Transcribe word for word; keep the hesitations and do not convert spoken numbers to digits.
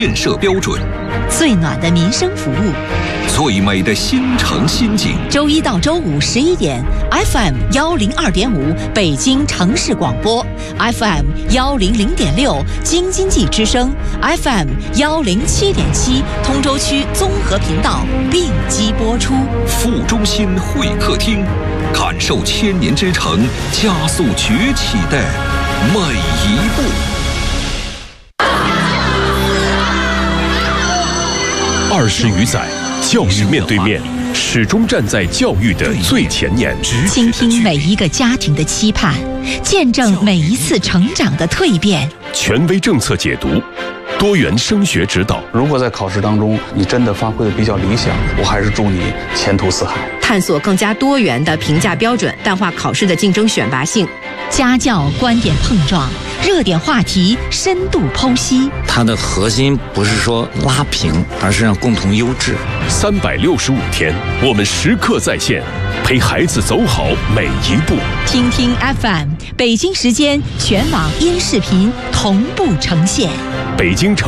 建设标准， 最暖的民生服务， 最美的新城新景。 周一到周五十一点 ，F M 幺零二点五北京城市广播 ，F M 幺零零点六京津冀之声 ，F M 幺零七点七通州区综合频道并机播出。 副中心会客厅，感受千年之城加速崛起的每一步。 二十余载，教育面对面，始终站在教育的最前沿， 倾听每一个家庭的期盼，见证每一次成长的蜕变。 权威政策解读，多元升学指导。 如果在考试当中你真的发挥的比较理想，我还是祝你前途似海。 探索更加多元的评价标准，淡化考试的竞争选拔性。 家教观点碰撞，热点话题深度剖析。 它的核心不是说拉平，而是让共同优质。 三百六十五天，我们时刻在线，陪孩子走好每一步。 听听 F M， 北京时间全网音视频同步呈现。 北京城